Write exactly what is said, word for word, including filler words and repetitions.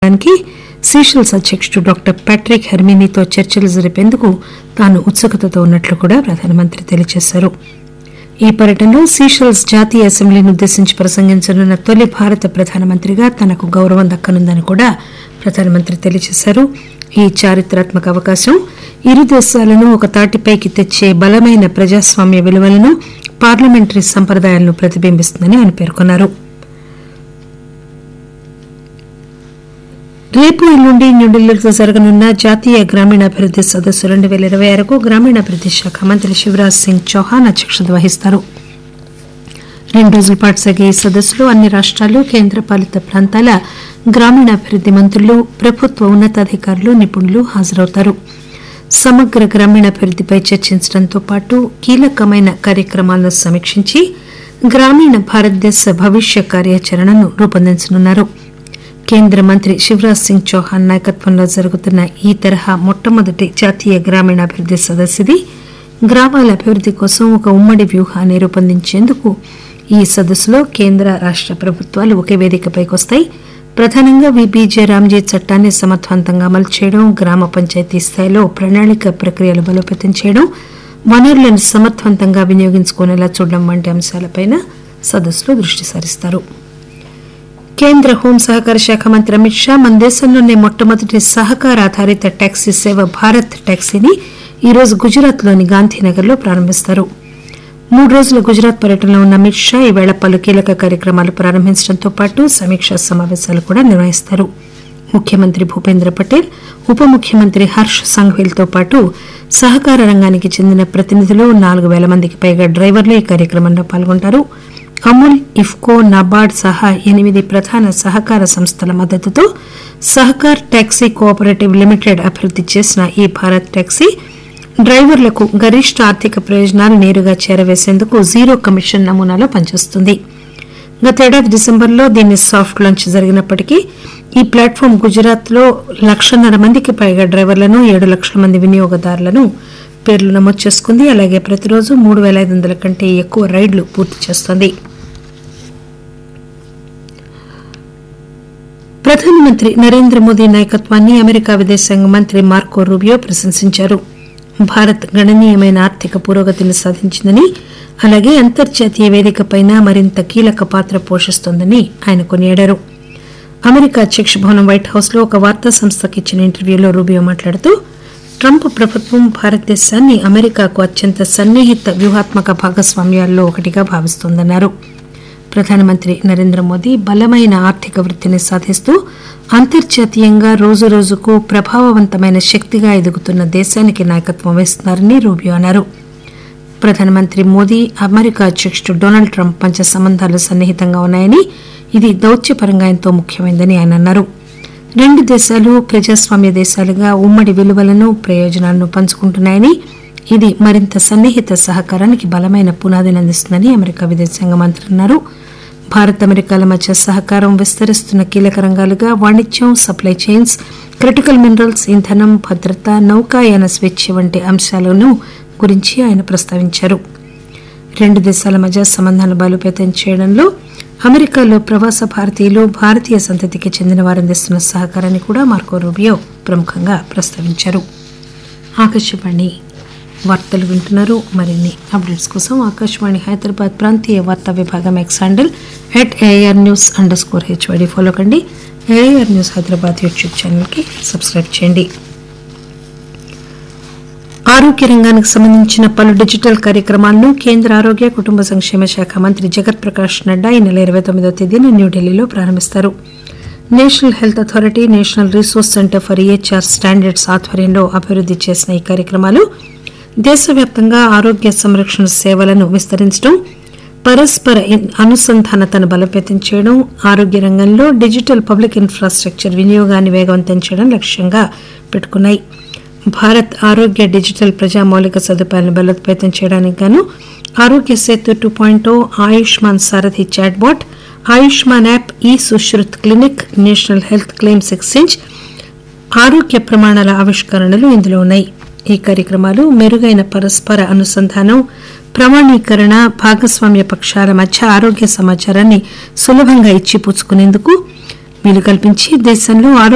డానికి సీషెల్స్ అధ్యకుడు doctor Patrick హెర్మినీతో చర్చలు జరిపేందుకు తాను ఉత్సుకతతో ఉన్నట్లు కూడా ప్రధానమంత్రి తెలియజేశారు. ఈ పర్యటనలో సీషెల్స్ జాతీయ అసెంబ్లీని ఉద్దేశించి ప్రసంగించనున్న తొలి భారత ప్రధానమంత్రిగా తనకు గౌరవం దక్కనుందని కూడా ప్రధానమంత్రి తెలియజేశారు. ఈ చారిత్రాత్మక అవకాశం ఇరు దేశాలను ఒక తాటిపైకి తెచ్చే బలమైన ప్రజాస్వామ్య విలువలను, పార్లమెంటరీ సంప్రదాయాలను ప్రతిబింబిస్తుందని ఆయన పేర్కొన్నారు. రేపు ఎల్లుండి న్యూఢిల్లీలో జరగనున్న జాతీయ గ్రామీణాభివృద్ది సదస్సు రెండు పేల ఇరవై ఆరుకు గ్రామీణాభివృద్ది శాఖ మంత్రి శివరాజ్ సింగ్ చౌహాన్ అధ్యక్షత వహిస్తారు. రెండు రోజుల పాటు సాగే ఈ సదస్సులో అన్ని రాష్టాలు, కేంద్రపాలిత ప్రాంతాల గ్రామీణాభివృద్ది మంత్రులు, ప్రభుత్వ ఉన్నతాధికారులు, నిపుణులు హాజరవుతారు. సమగ్ర గ్రామీణాభివృద్దిపై చర్చించడంతో పాటు కీలకమైన కార్యక్రమాలను సమీక్షించి గ్రామీణ భారతదేశ భవిష్య కార్యాచరణను రూపొందించనున్నారు. కేంద్ర మంత్రి శివరాజ్ సింగ్ చౌహాన్ నాయకత్వంలో జరుగుతున్న ఈ తరహా మొట్టమొదటి జాతీయ గ్రామీణాభివృద్ది సదస్సుది. గ్రామాల అభివృద్ది కోసం ఒక ఉమ్మడి వ్యూహాన్ని రూపొందించేందుకు ఈ సదస్సులో కేంద్ర రాష్ట ప్రభుత్వాలు ఒకే వేదికపైకి వస్తాయి. ప్రధానంగా విబీజే రామ్జీ చట్టాన్ని సమర్థవంతంగా అమలు చేయడం, గ్రామ పంచాయతీ స్థాయిలో ప్రణాళిక ప్రక్రియలు బలోపేతం చేయడం, వనరులను సమర్థవంతంగా వినియోగించుకునేలా చూడడం వంటి అంశాలపై సదస్సులో దృష్టి సారిస్తారు. కేంద్ర హోం సహకార శాఖ మంత్రి అమిత్ షా మన దేశంలోనే మొట్టమొదటి సహకార ఆధారిత టాక్సీ సేవ భారత్ టాక్సీని ఈరోజు గుజరాత్ లోని గాంధీనగర్ లో ప్రారంభిస్తారు. మూడు రోజుల గుజరాత్ పర్యటనలో ఉన్న అమిత్ షా ఈవేళ పలు కీలక కార్యక్రమాలు ప్రారంభించడంతో పాటు సమీక్షా సమావేశాలు కూడా నిర్వహిస్తారు. ముఖ్యమంత్రి భూపేంద్ర పటేల్, ఉప ముఖ్యమంత్రి హర్ష్ సంఘ్వీలతో పాటు సహకార రంగానికి చెందిన ప్రతినిధులు, నాలుగు పేల మందికి పైగా డ్రైవర్లు ఈ కార్యక్రమంలో పాల్గొంటారు. అమూల్, ఇఫ్కో, నాబార్డ్ సహా ఎనిమిది ప్రధాన సహకార సంస్థల మద్దతుతో సహకార్ టాక్సీ కోఆపరేటివ్ లిమిటెడ్ అభివృద్ది చేసిన ఈ భారత్ టాక్సీ డ్రైవర్లకు గరిష్ట ఆర్థిక ప్రయోజనాలు నేరుగా చేరవేసేందుకు జీరో కమిషన్ నమూనాలో పనిచేస్తుంది. గతేడాది డిసెంబర్లో దీన్ని సాఫ్ట్ లాంచ్ జరిగినప్పటికీ ఈ ప్లాట్ఫామ్ గుజరాత్ లో లక్షన్నర మందికి పైగా డ్రైవర్లను, ఏడు లక్షల మంది వినియోగదారులను పేర్లు నమోదు చేసుకుంది. అలాగే ప్రతిరోజు మూడు పేల ఐదు వందల కంటే ఎక్కువ రైళ్లు పూర్తి చేస్తోంది. ప్రధానమంత్రి నరేంద్ర మోదీ నాయకత్వాన్ని అమెరికా విదేశాంగ మంత్రి మార్కో రూబియో ప్రశంసించారు. భారత్ గణనీయమైన ఆర్థిక పురోగతిని సాధించిందని, అలాగే అంతర్జాతీయ వేదికపై మరింత కీలక పాత్ర పోషిస్తోందని ఆయన కొనియాడారు. అమెరికా అధ్యక్ష భవనం వైట్ హౌస్ లో ఒక వార్తా సంస్థకు ఇచ్చిన ఇంటర్వ్యూలో రూబియో మాట్లాడుతూ ట్రంప్ ప్రభుత్వం భారతదేశాన్ని అమెరికాకు అత్యంత సన్నిహిత వ్యూహాత్మక భాగస్వామ్యాల్లో ఒకటిగా భావిస్తోందన్నారు. ప్రధానమంత్రి నరేంద్ర మోదీ బలమైన ఆర్థిక వృద్దిని సాధిస్తూ అంతర్జాతీయంగా రోజురోజుకు ప్రభావవంతమైన శక్తిగా ఎదుగుతున్న దేశానికి నాయకత్వం వహిస్తున్నారని రూబియో అన్నారు. ప్రధానమంత్రి మోదీ, అమెరికా అధ్యకుడు డొనాల్డ్ ట్రంప్ మధ్య సంబంధాలు సన్నిహితంగా ఉన్నాయని, ఇది దౌత్యపరంగా ఎంతో ముఖ్యమైందని ఆయన అన్నారు. రెండు దేశాలు ప్రజాస్వామ్య దేశాలుగా ఉమ్మడి విలువలను, ప్రయోజనాలను పంచుకుంటున్నాయని, ఇది మరింత సన్నిహిత సహకారానికి బలమైన పునాదిని అందిస్తుందని అమెరికా విదేశాంగ మంత్రి అన్నారు. భారత్ అమెరికాల మధ్య సహకారం విస్తరిస్తున్న కీలక రంగాలుగా వాణిజ్యం, సప్లై చైన్స్, క్రిటికల్ మినరల్స్, ఇంధనం, భద్రత, నౌకాయాన స్వేచ్ఛ వంటి అంశాలను గురించి ఆయన ప్రస్తావించారు. రెండు దేశాల మధ్య సంబంధాలు బలోపేతం చేయడంలో అమెరికాలో ప్రవాస భారతీయులు, భారతీయ సంతతికి చెందిన వారు అందిస్తున్న సహకారాన్ని కూడా మార్కో రూబియో ప్రముఖంగా ప్రస్తావించారు. ఆకాశవాణి వార్తలు వింటున్నారు. మరిన్ని అప్డేట్స్ కోసం ఆకాశవాణి హైదరాబాద్ ప్రాంతీయ వార్తా విభాగం X handle at AIR news under score HYD follow కండి. AIR news Hyderabad YouTube channel కి సబ్స్క్రైబ్ చేయండి. ఆరోగ్య రంగానికి సంబంధించిన పలు డిజిటల్ కార్యక్రమాలను కేంద్ర ఆరోగ్య కుటుంబ సంక్షేమ శాఖ మంత్రి జగత్ ప్రకాష్ నడ్డా ఈ నెల ఇరవై తొమ్మిదవ తేదీన న్యూఢిల్లీలో ప్రారంభిస్తారు. National health authority, national resource centre for EHR standards ఆధ్వర్యంలో అభివృద్ది చేసిన ఈ కార్యక్రమాలు దేశవ్యాప్తంగా ఆరోగ్య సంరక్షణ సేవలను విస్తరించడం, పరస్పర అనుసంధానతను బలోపేతం చేయడం, ఆరోగ్య రంగంలో డిజిటల్ పబ్లిక్ ఇన్ఫ్రాస్టక్చర్ వినియోగాన్ని వేగవంతం చేయడం లక్ష్యంగా పెట్టుకున్నాయి. భారత్ ఆరోగ్య డిజిటల్ ప్రజా మౌలిక సదుపాయాలను బలోపేతం చేయడానికి గాను ఆరోగ్య సేతు టూ పాయింట్ ఓ, ఆయుష్మాన్ సారథి చాట్బాట్, ఆయుష్మాన్ యాప్, ఈ Sushrut clinic, national health claims exchange, ఆరోగ్య ప్రమాణాల ఆవిష్కరణలు ఇందులో ఉన్నాయి. ఈ కార్యక్రమాలు మెరుగైన పరస్పర అనుసంధానం, ప్రమాణీకరణ, భాగస్వామ్య పక్షాల మధ్య ఆరోగ్య సమాచారాన్ని సులభంగా ఇచ్చిపుచ్చుకునేందుకు వీలు కల్పించి దేశంలో ఆరోగ్య